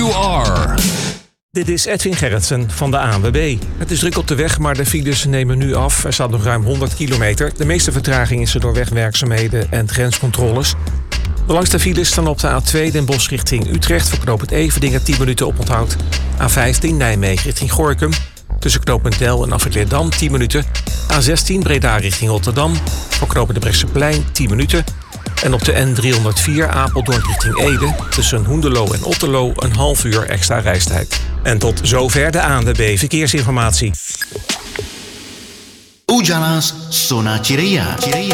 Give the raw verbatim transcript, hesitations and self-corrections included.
you are. Dit is Edwin Gerritsen van de A N W B. Het is druk op de weg, maar de files nemen nu af. Er staat nog ruim honderd kilometer. De meeste vertraging is er door wegwerkzaamheden en grenscontroles. De langste files staan op de A twee Den Bosch richting Utrecht. Voor knooppunt Everdingen tien minuten oponthoud. A vijftien Nijmegen richting Gorinchem. Tussen knooppunt Del en Afrit Leerdam tien minuten. A zestien Breda richting Rotterdam. Voor knooppunt de Brechtseplein tien minuten. En op de N driehonderdvier Apeldoorn richting Ede. Tussen Hoenderloo en Otterloo een half uur extra reistijd. En tot zover de A N W B Verkeersinformatie. Ujala's Zona Cireia.